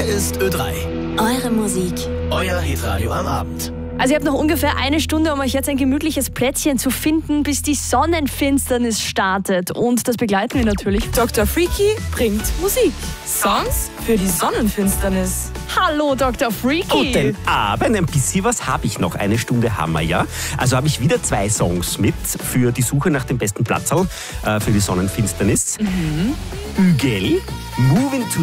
Hier ist Ö3. Eure Musik. Euer Hitradio am Abend. Also ihr habt noch ungefähr eine Stunde, um euch jetzt ein gemütliches Plätzchen zu finden, bis die Sonnenfinsternis startet. Und das begleiten wir natürlich. Dr. Freaky bringt Musik. Songs für die Sonnenfinsternis. Hallo Dr. Freaky. Guten Abend, ein bisschen was habe ich noch. Eine Stunde haben wir ja. Also habe ich wieder 2 Songs mit für die Suche nach dem besten Platzerl für die Sonnenfinsternis. Ügel, Moving to